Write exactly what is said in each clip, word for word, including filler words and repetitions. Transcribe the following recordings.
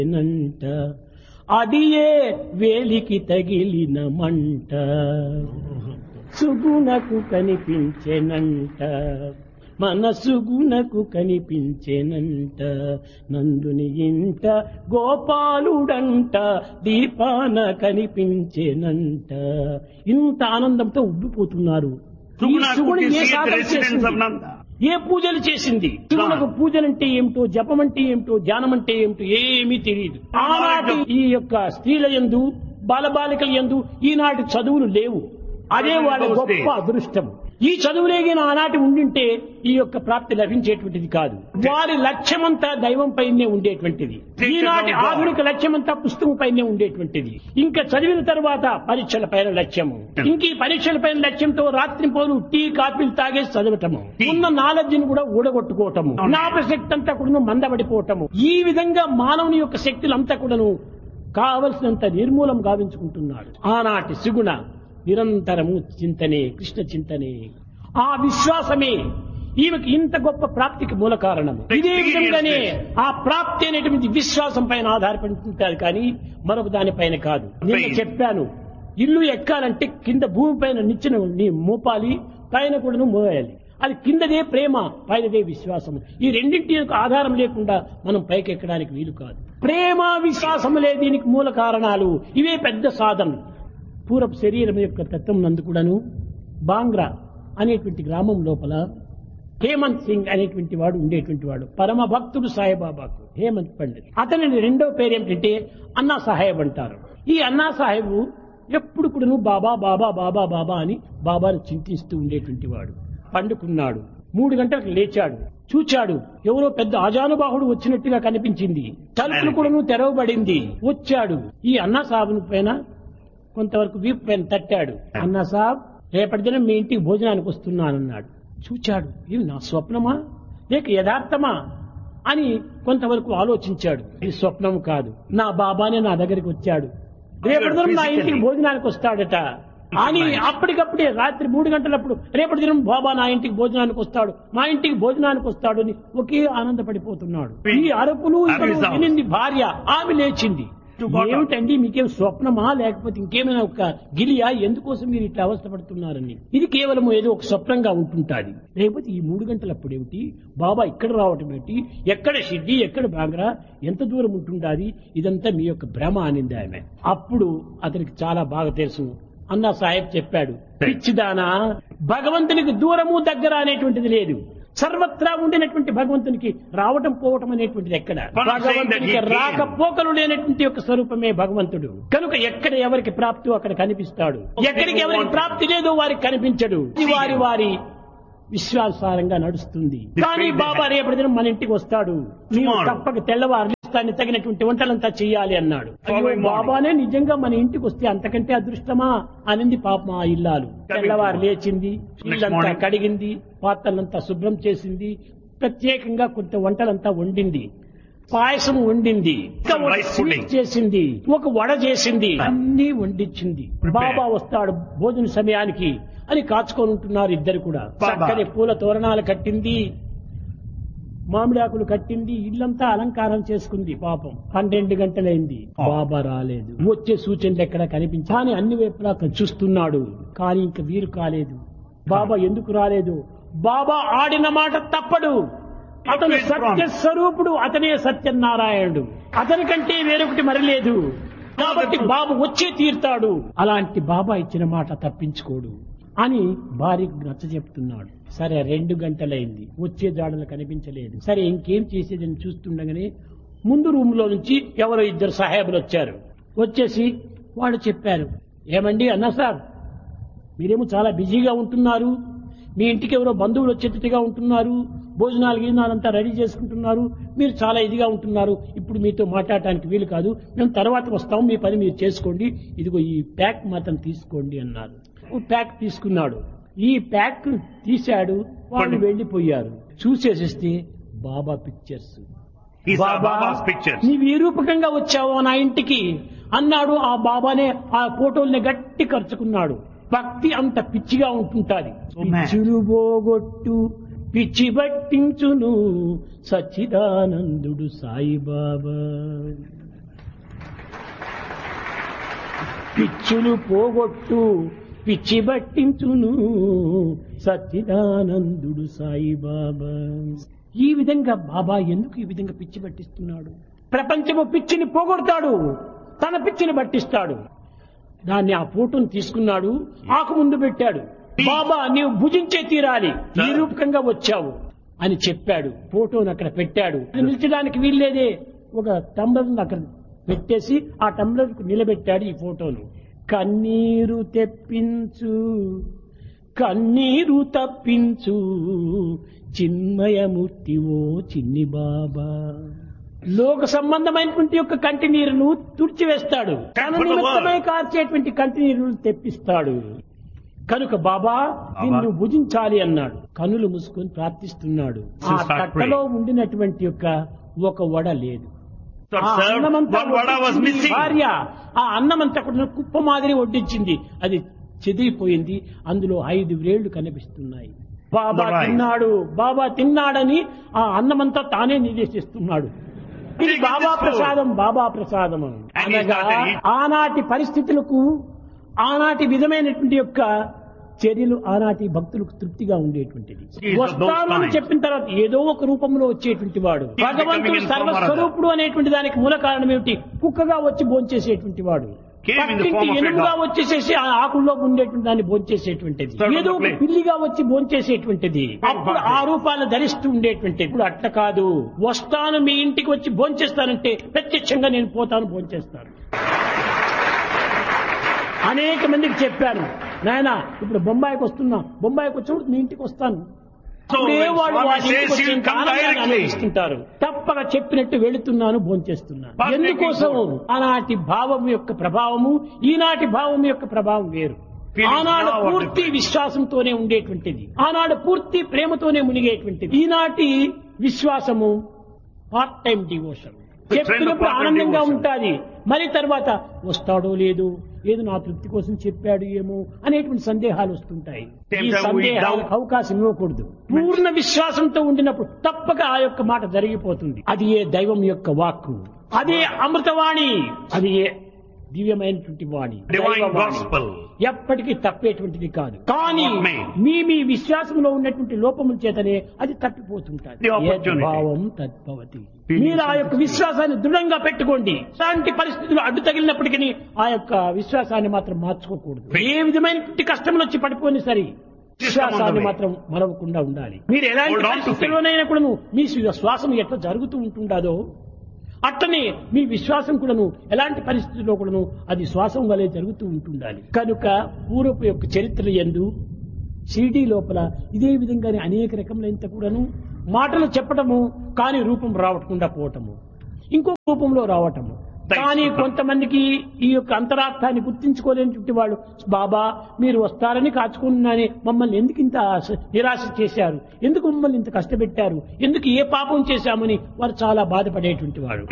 నంట అడియే వేలికి తగిలిన మంట సుగుణకు కనిపించెనంట మనసుగుణకు కనిపించెనంట నందుని ఇంట గోపాలుడంట దీపాన కనిపించెనంట. ఇంత ఆనందంతో ఉబ్బిపోతున్నారు. ఈ సుగుణ ఏ సాధన చేసింది? ఏ పూజలు చేసింది? శివులకు పూజలంటే ఏమిటో, జపం అంటే ఏమిటో, ధ్యానం అంటే ఏమిటో ఏమీ తెలియదు. ఆనాటి ఈ యొక్క స్త్రీల యందు, బాలబాలికల యందు ఈనాటి చదువులు లేవు. అదే వాళ్ళ గొప్ప అదృష్టం. ఈ చదువులేగిన ఆనాటి ఉండింటే ఈ యొక్క ప్రాప్తి లభించేటువంటిది కాదు. వారి లక్ష్యమంతా దైవం పైనే ఉండేటువంటిది. ఈనాటి ఆధునిక లక్ష్యమంతా పుస్తకం పైనే ఉండేటువంటిది. ఇంకా చదివిన తర్వాత పరీక్షల పైన లక్ష్యము, ఇంక ఈ పరీక్షల పైన లక్ష్యంతో రాత్రి పోలు టీ కాఫీలు తాగేసి చదవటము, ఉన్న నాలెడ్జ్ ను కూడా ఊడగొట్టుకోవటము, జ్ఞాపశక్తి అంతా కూడా మందబడిపోవటము. ఈ విధంగా మానవుని యొక్క శక్తులంతా కూడాను కావలసినంత నిర్మూలం గావించుకుంటున్నాడు. ఆనాటి సుగుణ నిరంతరము చింతనే, కృష్ణ చింతనే. ఆ విశ్వాసమే ఈమెకి ఇంత గొప్ప ప్రాప్తికి మూల కారణము. ఇదే విధంగానే ఆ ప్రాప్తి అనేటువంటి విశ్వాసం పైన ఆధారపడి ఉంటుంది కానీ మరొక దానిపైన కాదు. నేను చెప్పాను, ఇల్లు ఎక్కాలంటే కింద భూమి పైన నిచ్చెన మోపాలి, పైన కూడా మోయాలి. అది కిందదే ప్రేమ, పైనదే విశ్వాసం. ఈ రెండింటి యొక్క ఆధారం లేకుండా మనం పైకి ఎక్కడానికి వీలు కాదు. ప్రేమ విశ్వాసములే దీనికి మూల కారణాలు. ఇవే పెద్ద సాధన. పూర్వపు శరీరం యొక్క తత్వం నందు కూడాను బాంగ్రా అనేటువంటి గ్రామం లోపల హేమంత్ సింగ్ అనేటువంటి వాడు ఉండేటువంటి వాడు. పరమ భక్తుడు సాయిబాబాకు, హేమంత్ పండిత్. అతని రెండో పేరు ఏమిటంటే అన్నా సాహెబ్ అంటారు. ఈ అన్నా సాహెబ్ ఎప్పుడు కూడాను బాబా బాబా బాబా బాబా అని బాబాను చింతిస్తూ ఉండేటువంటి వాడు. పండుకున్నాడు. మూడు గంటలకు లేచాడు. చూచాడు, ఎవరో పెద్ద ఆజానుబాహుడు వచ్చినట్టుగా కనిపించింది. తలుపులు కూడాను తెరవబడింది. వచ్చాడు. ఈ అన్నా సాహెబ్ పైన కొంతవరకు వీపు పైన తట్టాడు. అన్నా సాబ్, రేపటి దినం మీ ఇంటికి భోజనానికి వస్తున్నానన్నాడు. చూచాడు, ఇది నా స్వప్నమా లేక యథార్థమా అని కొంతవరకు ఆలోచించాడు. ఇది స్వప్నం కాదు, నా బాబానే నా దగ్గరికి వచ్చాడు, రేపటి దినం నా ఇంటికి భోజనానికి వస్తాడట అని అప్పటికప్పుడే రాత్రి మూడు గంటలప్పుడు రేపటి దినం బాబా నా ఇంటికి భోజనానికి వస్తాడు, మా ఇంటికి భోజనానికి వస్తాడు అని ఒకే ఆనందపడిపోతున్నాడు. ఈ అరుపులు వినింది భార్య. ఆమె లేచింది. ఏమిటండి, మీకేం స్వప్నమా లేకపోతే ఇంకేమైనా ఒక గిలియా, ఎందుకోసం మీరు ఇట్లా అవస్థపడుతున్నారని? ఇది కేవలం ఏదో ఒక స్వప్నంగా ఉంటుంటాది. లేకపోతే ఈ మూడు గంటలప్పుడు ఏమిటి, బాబా ఇక్కడ రావటం ఏమిటి, ఎక్కడ షిడ్డి ఎక్కడ బాంగ్రా, ఎంత దూరం ఉంటుండాది, ఇదంతా మీ యొక్క భ్రమ అనింది ఆమె. అప్పుడు అతనికి చాలా బాగా తెలుసు. అన్నా సాహెబ్ చెప్పాడు, పిచ్చిదానా, భగవంతునికి దూరము దగ్గర అనేటువంటిది లేదు. సర్వత్రా ఉండినటువంటి భగవంతునికి రావటం పోవటం అనేటువంటిది ఎక్కడ? భగవంతునికి రాకపోకలు లేనటువంటి యొక్క స్వరూపమే భగవంతుడు. కనుక ఎక్కడ ఎవరికి ప్రాప్తి అక్కడ కనిపిస్తాడు, ఎక్కడికి ఎవరికి ప్రాప్తి లేదో వారికి కనిపించడు. వారి వారి విశ్వాసారంగా నడుస్తుంది. కానీ బాబా రేపటి దినం మన ఇంటికి వస్తాడు, నీవు తప్పక తెల్లవారు తగినటువంటి వంటలంతా చెయ్యాలి అన్నాడు. బాబానే నిజంగా మన ఇంటికి వస్తే అంతకంటే అదృష్టమా అనింది పాపం ఆ ఇల్లాలు. తెల్లవారు లేచింది, ఇల్లంతా కడిగింది, పాత్రలంతా శుభ్రం చేసింది, ప్రత్యేకంగా కొంత వంటలంతా వండింది, పాయసం వండింది, స్వీట్ చేసింది, ఒక వడ చేసింది, అన్ని వండించింది. బాబా వస్తాడు భోజన సమయానికి అని కాచుకొని ఉంటున్నారు ఇద్దరు కూడా. చక్కని పూల తోరణాలు కట్టింది, మామిడాకులు కట్టింది, ఇల్లంతా అలంకారం చేసుకుంది. పాపం పన్నెండు గంటలైంది, బాబా రాలేదు. వచ్చే సూచనలు ఎక్కడ కనిపించాని అన్ని వైపులా చూస్తున్నాడు. కానీ ఇంక వీరు కాలేదు. బాబా ఎందుకు రాలేదు? బాబా ఆడిన మాట తప్పడు. అతను సత్య స్వరూపుడు, అతనే సత్యనారాయణుడు, అతని కంటే వేరొకటి మరలేదు. కాబట్టి బాబు వచ్చే తీరుతాడు. అలాంటి బాబా ఇచ్చిన మాట తప్పించుకోడు అని భార్యకు నచ్చ చెప్తున్నాడు. సరే, రెండు గంటలైంది, వచ్చే జాడలు కనిపించలేదు. సరే, ఇంకేం చేసేదని చూస్తుండగానే ముందు రూమ్ లో నుంచి ఎవరో ఇద్దరు సాహెబులు వచ్చారు. వచ్చేసి వాళ్ళు చెప్పారు, ఏమండి అన్నా సార్, మీరేమో చాలా బిజీగా ఉంటున్నారు, మీ ఇంటికి ఎవరో బంధువులు వచ్చేట్టుగా ఉంటున్నారు, భోజనాలు గిజనాలంతా రెడీ చేసుకుంటున్నారు, మీరు చాలా ఇదిగా ఉంటున్నారు, ఇప్పుడు మీతో మాట్లాడటానికి వీలు కాదు, మేము తర్వాత వస్తాం, మీ పని మీరు చేసుకోండి, ఇదిగో ఈ ప్యాక్ మాత్రం తీసుకోండి అన్నారు. ప్యాక్ తీసుకున్నాడు. ఈ ప్యాక్ తీశాడు, వాళ్ళు వెళ్లిపోయారు. చూసేసిస్తే బాబా పిక్చర్స్. బాబా, నీవు ఏ రూపకంగా వచ్చావో నా ఇంటికి అన్నాడు. ఆ బాబానే ఆ ఫోటోల్ని గట్టి ఖర్చుకున్నాడు. భక్తి అంత పిచ్చిగా ఉంటుంటాది. పిచ్చులు పోగొట్టు పిచ్చి పట్టించును సచ్చిదానందుడు సాయిబాబా. పిచ్చులు పోగొట్టు పిచ్చి బట్టించును సచ్చిదానందుడు సాయిబాబా. ఈ విధంగా బాబా ఎందుకు ఈ విధంగా పిచ్చి పట్టిస్తున్నాడు? ప్రపంచము పిచ్చిని పోగొడతాడు, తన పిచ్చిని పట్టిస్తాడు. దాన్ని ఆ ఫోటోను తీసుకున్నాడు, ఆకు ముందు పెట్టాడు. బాబా నీవు భుజించే తీరాలి, నిరూపకంగా వచ్చావు అని చెప్పాడు. ఫోటోను అక్కడ పెట్టాడు. నిల్చడానికి వీల్లేదే, ఒక టంబ్లర్ అక్కడ పెట్టేసి ఆ టంబ్లర్ నిలబెట్టాడు ఈ ఫోటోను. కన్నీరు తెప్పించు కన్నీరు తప్పించు చిన్మయమూర్తి ఓ చిన్ని బాబా. లోక సంబంధమైనటువంటి యొక్క కంటి నీరును తుడిచివేస్తాడు, తన నిమిత్తమై కార్చేటువంటి కంటి నీరును తెప్పిస్తాడు. కనుక బాబా నిన్ను భుజించాలి అన్నాడు. కనులు మూసుకొని ప్రార్థిస్తున్నాడు. ఆ తట్టలో ఉండినటువంటి యొక్క ఒక వడ లేదు. భార్య ఆ అన్నమంతా కూడా కుప్ప మాదిరి వడ్డించింది, అది చెదిరిపోయింది. అందులో ఐదు వేళ్లు కనిపిస్తున్నాయి. బాబా తిన్నాడు, బాబా తిన్నాడని ఆ అన్నమంతా తానే నిర్దేశిస్తున్నాడు. ఇది బాబా ప్రసాదం, బాబా ప్రసాదం అనగా ఆనాటి పరిస్థితులకు, ఆనాటి విధమైనటువంటి యొక్క చర్యలు ఆనాటి భక్తులకు తృప్తిగా ఉండేటువంటిది. వస్తాను అని చెప్పిన తర్వాత ఏదో ఒక రూపంలో వచ్చేటువంటి వాడు. భగవంతుడు సర్వస్వరూపుడు అనేటువంటి దానికి మూల కారణం ఏమిటి? కుక్కగా వచ్చి భోంచేసేటువంటి వాడు, పక్కింటి ఎనుముగా వచ్చేసేసి ఆ ఆకుల్లో ఉండేటువంటి దాన్ని భోంచేసేటువంటిది, ఏదో ఒక పిల్లిగా వచ్చి భోంచేసేటువంటిది. అప్పుడు ఆ రూపాలను ధరిస్తూ ఉండేటువంటిది. ఇప్పుడు అట్లా కాదు, వస్తాను మీ ఇంటికి వచ్చి భోంచేస్తానంటే ప్రత్యక్షంగా నేను పోతాను, భోంచేస్తాను. అనేక మందికి చెప్పాను, నాయన ఇప్పుడు బొంబాయికి వస్తున్నా, బొంబాయికి వచ్చినప్పుడు మీ ఇంటికి వస్తాను. ఇస్తుంటారు. తప్పక చెప్పినట్టు వెళుతున్నాను, భోంచేస్తున్నాను. ఎందుకోసం? ఆనాటి భావం యొక్క ప్రభావము, ఈనాటి భావం యొక్క ప్రభావం వేరు. ఆనాడు పూర్తి విశ్వాసంతోనే ఉండేటువంటిది, ఆనాడు పూర్తి ప్రేమతోనే మునిగేటువంటిది. ఈనాటి విశ్వాసము పార్ట్ టైం డివోషన్. చెప్పినప్పుడు ఆనందంగా ఉంటాది, మరి తర్వాత వస్తాడో లేదు, ఏదో నా తృప్తి కోసం చెప్పాడు ఏమో అనేటువంటి సందేహాలు వస్తుంటాయి. ఈ సందేహాలకు అవకాశం ఇవ్వకూడదు. పూర్ణ విశ్వాసంతో ఉండినప్పుడు తప్పక ఆ యొక్క మాట జరిగిపోతుంది. అది ఏ దైవం యొక్క వాక్కు, అదే అమృతవాణి, అది ఏ దివ్యమైనటువంటి వాణి, ఎప్పటికీ తప్పేటువంటిది కాదు. కానీ మీ మీ విశ్వాసంలో ఉన్నటువంటి లోపముల చేతనే అది తప్పిపోతుంటాది. భావం తద్భవతి. మీరు ఆ యొక్క విశ్వాసాన్ని దృఢంగా పెట్టుకోండి. అలాంటి పరిస్థితులు అడ్డు తగిలినప్పటికీ ఆ యొక్క విశ్వాసాన్ని మాత్రం మార్చుకోకూడదు. ఏ విధమైనటువంటి కష్టంలో వచ్చి పడిపోయినా సరే విశ్వాసాన్ని మాత్రం మరవకుండా ఉండాలి. మీరు ఎలాంటి పరిస్థితుల్లోనైనా కూడా మీ శ్వాసం ఎట్లా జరుగుతూ ఉంటుండదో అట్లనే మీ విశ్వాసం కూడాను ఎలాంటి పరిస్థితుల్లో కూడాను అది శ్వాసం వలె జరుగుతూ ఉంటుండాలి. కనుక పూర్వపు యొక్క చరిత్రలు యందు షిరిడీ లోపల ఇదే విధంగానే అనేక రకములైన కూడాను మాటలు చెప్పటము, కానీ రూపం రావకుండా పోవటము, ఇంకో రూపంలో రావటము. కానీ కొంతమందికి ఈ యొక్క అంతరార్థాన్ని గుర్తించుకోలేనటువంటి వాళ్ళు, బాబా మీరు వస్తారని కాచుకున్నానే మమ్మల్ని ఎందుకు ఇంత నిరాశ చేశారు, ఎందుకు మమ్మల్ని ఇంత కష్టపెట్టారు, ఎందుకు ఏ పాపం చేశామని వారు చాలా బాధపడేటువంటి వాడు.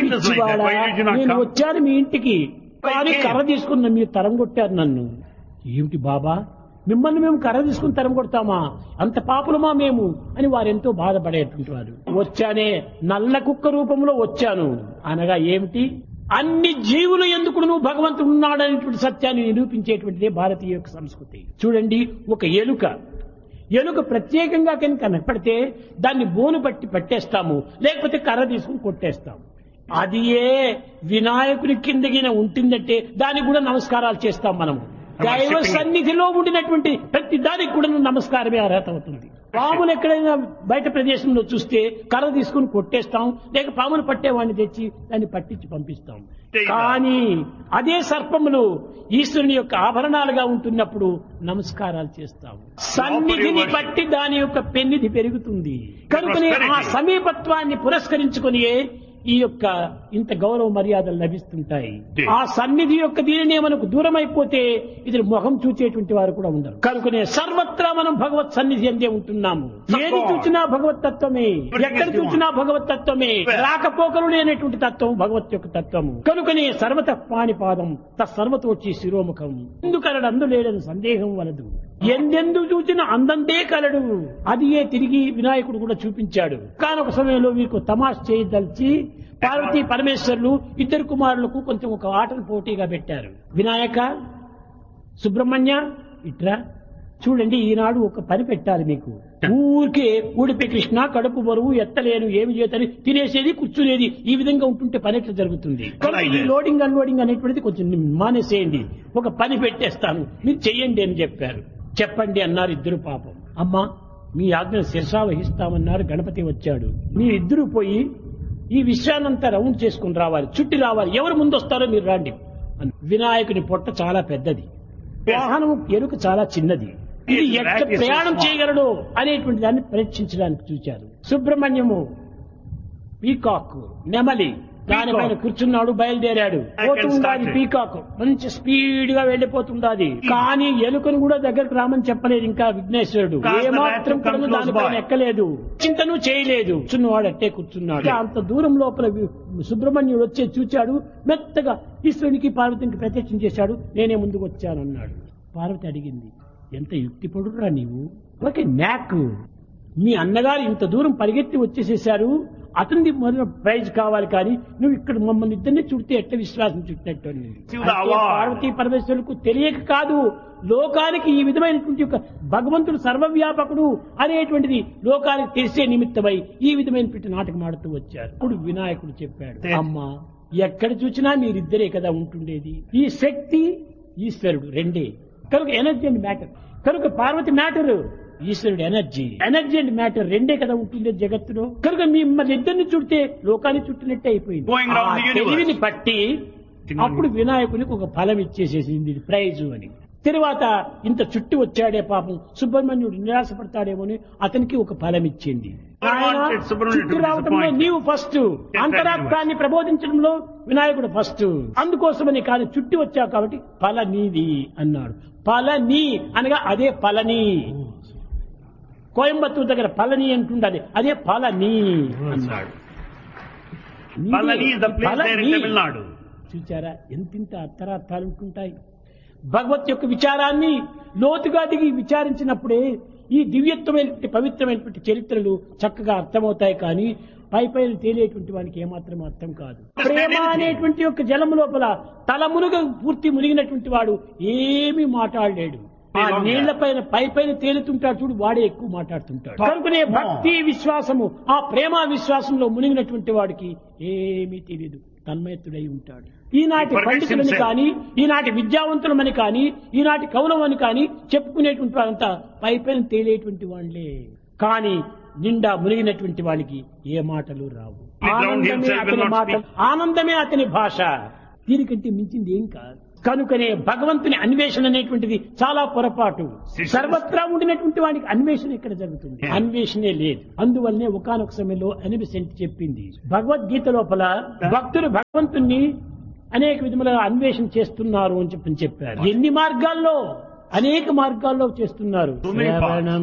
నేను వచ్చాను మీ ఇంటికి, కానీ కర్ర తీసుకున్న మీరు తరం కొట్టారు నన్ను. ఏమిటి బాబా, మిమ్మల్ని మేము కర్ర తీసుకుని తరం కొడతామా, అంత పాపులమా మేము అని వారు ఎంతో బాధపడేటువంటి వారు. వచ్చానే నల్ల కుక్క రూపంలో వచ్చాను అనగా ఏమిటి? అన్ని జీవులు ఎందుకు నువ్వు భగవంతుడు ఉన్నాడనేటువంటి సత్యాన్ని నిరూపించేటువంటిదే భారతీయ యొక్క సంస్కృతి. చూడండి, ఒక ఎలుక ఎలుక ప్రత్యేకంగా కనుక కనపడితే దాన్ని బోను పట్టి పట్టేస్తాము, లేకపోతే కర్ర తీసుకుని కొట్టేస్తాము. అది ఏ వినాయకుని కిందగిన ఉంటుందంటే దానికి కూడా నమస్కారాలు చేస్తాం మనము. దైవ సన్నిధిలో ఉండినటువంటి ప్రతి దానికి కూడా నమస్కారమే అర్హత అవుతుంది. పాములు ఎక్కడైనా బయట ప్రదేశంలో చూస్తే కర్ర తీసుకుని కొట్టేస్తాం, లేక పాములు పట్టేవాడిని తెచ్చి దాన్ని పట్టించి పంపిస్తాం. కానీ అదే సర్పములు ఈశ్వరుని యొక్క ఆభరణాలుగా ఉంటున్నప్పుడు నమస్కారాలు చేస్తాం. సన్నిధిని బట్టి దాని యొక్క పెన్నిధి పెరుగుతుంది. కనుకనే ఆ సమీపత్వాన్ని పురస్కరించుకుని ఈ యొక్క ఇంత గౌరవ మర్యాదలు లభిస్తుంటాయి. ఆ సన్నిధి యొక్క దీనినే మనకు దూరం అయిపోతే ఇది ముఖం చూచేటువంటి వారు కూడా ఉండరు. కనుకనే సర్వత్రా మనం భగవత్ సన్నిధి అందే ఉంటున్నాము. ఏది చూచినా భగవత్ తత్వమే, ఎక్కడ చూచినా భగవత్ తత్వమే, రాకపోకలు లేనటువంటి తత్వం భగవత్ యొక్క తత్వము. కనుకనే సర్వత పాణిపాదం తత్సర్వతోచి శిరోముఖం, ఎందుకలడు అందులేడని సందేహం వలదు, ఎందెందు చూచిన అందంతే కలడు. అది ఏ తిరిగి వినాయకుడు కూడా చూపించాడు. కానొక సమయంలో మీకు తమాష్ చేయదలిచి పార్వతీ పరమేశ్వరులు ఇద్దరు కుమారులకు కొంచెం ఒక ఆటను పోటీగా పెట్టారు. వినాయక, సుబ్రహ్మణ్య, ఇట్రా చూడండి, ఈనాడు ఒక పని పెట్టాలి మీకు. ఊరికే ఊడిపే కృష్ణ కడుపు బరువు ఎత్తలేను ఏమి చేతని తినేసేది కూర్చునేది ఈ విధంగా ఉంటుంటే పని ఎట్లా జరుగుతుంది? ఈ లోడింగ్ అన్లోడింగ్ అనేటువంటిది కొంచెం మానేసేయండి, ఒక పని పెట్టేస్తాను మీరు చెయ్యండి అని చెప్పారు. చెప్పండి అన్నారు ఇద్దరు. పాపం అమ్మా మీ ఆజ్ఞను శిరసా వహిస్తామన్నారు. గణపతి వచ్చాడు. మీ ఇద్దరు పోయి ఈ విషయాన్నంతా రౌండ్ చేసుకుని రావాలి, చుట్టి రావాలి, ఎవరు ముందు వస్తారో మీరు రాండి. వినాయకుని పొట్ట చాలా పెద్దది, వాహనం ఎరుక చాలా చిన్నది, ఇది ఎట్లా ప్రయాణం చేయగలడు అనేటువంటి దాన్ని పరీక్షించడానికి చూచారు. సుబ్రహ్మణ్యము పీకాక్ నెమలి దానిపైన కూర్చున్నాడు, బయలుదేరాడు. పోతుండాది పీకాక్ మంచి స్పీడ్ గా వెళ్లిపోతుండాది. కానీ ఎలుకను కూడా దగ్గరకు రామని చెప్పలేదు ఇంకా విఘ్నేశ్వరుడు. ఏమాత్రం కూడా దానిపైన ఎక్కలేదు, చింతను చేయలేదు. కూర్చున్నవాడు అట్టే కూర్చున్నాడు. అంత దూరం లోపల సుబ్రహ్మణ్యుడు వచ్చే చూచాడు. మెత్తగా ఈశ్వరునికి పార్వతికి ప్రత్యక్షం చేశాడు. నేనే ముందుకు వచ్చానన్నాడు. పార్వతి అడిగింది, ఎంత యుక్తిపడురా నీవు? ఓకే న్యాక్, మీ అన్నగారు ఇంత దూరం పరిగెత్తి వచ్చేసేశారు, అతనిది మొదలు ప్రైజ్ కావాలి, కానీ నువ్వు ఇక్కడ మమ్మల్ని ఇద్దరిని చుడితే ఎట్ట విశ్వాసం చుట్టినట్టు. పార్వతీ పరమేశ్వరులకు తెలియక కాదు, లోకానికి ఈ విధమైనటువంటి ఒక భగవంతుడు సర్వవ్యాపకుడు అనేటువంటిది లోకానికి తెలిసే నిమిత్తమై ఈ విధమైనటువంటి నాటకం ఆడుతూ వచ్చారు. ఇప్పుడు వినాయకుడు చెప్పాడు, అమ్మా ఎక్కడ చూసినా మీరిద్దరే కదా ఉంటుండేది. ఈ శక్తి ఈశ్వరుడు రెండే కనుక ఎనర్జీ అండ్ మ్యాటర్. కనుక పార్వతి మ్యాటర్, ఈశ్వరుడు ఎనర్జీ. ఎనర్జీ అండ్ మ్యాటర్ రెండే కదా ఉంటుంది జగత్తులో. కనుక మిమ్మల్ని ఇద్దరిని చుడితే లోకాన్ని చుట్టినట్టే అయిపోయింది. తెలివిని బట్టి అప్పుడు వినాయకునికి ఒక ఫలం ఇచ్చేసేసింది ప్రైజు అని. తర్వాత ఇంత చుట్టి వచ్చాడే పాపం సుబ్రహ్మణ్యుడు నిరాశపడతాడేమో అని అతనికి ఒక ఫలం ఇచ్చింది. చుట్టి రావటంలో నీవు ఫస్ట్, అంతరాత్మాన్ని ప్రబోధించడంలో వినాయకుడు ఫస్ట్. అందుకోసమని కాదు, చుట్టి వచ్చావు కాబట్టి ఫల నీది అన్నాడు. ఫలని అనగా అదే ఫలని. కోయంబత్తూరు దగ్గర పళని అంటుండది, అదే ఫలని అన్నాడు. చూచారా ఎంతింత అర్థరార్థాలు ఉంటుంటాయి. భగవత్ యొక్క విచారాన్ని లోతుగా దిగి విచారించినప్పుడే ఈ దివ్యత్వమైనటువంటి పవిత్రమైనటువంటి చరిత్రలు చక్కగా అర్థమవుతాయి. కానీ పై పైన తేలేటువంటి వానికి ఏమాత్రం అర్థం కాదు. ప్రేమ అనేటువంటి యొక్క జలము లోపల తల మునుగ పూర్తి మునిగినటువంటి వాడు ఏమీ మాట్లాడలేడు. ఆ నీళ్ల పైన పై పైన తేలుతుంటాడు చూడు, వాడే ఎక్కువ మాట్లాడుతుంటాడు. కనుకనే భక్తి విశ్వాసము, ఆ ప్రేమ విశ్వాసంలో మునిగినటువంటి వాడికి ఏమీ తెలియదు, తన్మయత్తుడై ఉంటాడు. ఈనాటి పండితులని కానీ, ఈనాటి విద్యావంతులమని కానీ, ఈనాటి కవులమని కానీ చెప్పుకునేటువంటి వారంతా పై పైన తేలేటువంటి వాళ్ళే. కానీ నిండా మునిగినటువంటి వాడికి ఏ మాటలు రావు. ఆనందమే అతని మాట, ఆనందమే అతని భాష. దీనికంటే మించింది ఏం కాదు. కనుకనే భగవంతుని అన్వేషణ అనేటువంటిది చాలా పొరపాటు. సర్వత్రా ఉండినటువంటి వాడికి అన్వేషణ ఎక్కడ జరుగుతుంది? అన్వేషణే లేదు. అందువల్లనే ఒకానొక సమయంలో అనిబిసెంట్ చెప్పింది భగవద్గీత లోపల, భక్తులు భగవంతుణ్ణి అనేక విధములుగా అన్వేషణ చేస్తున్నారు అని చెప్పని చెప్పారు. ఎన్ని మార్గాల్లో? అనేక మార్గాల్లో చేస్తున్నారు.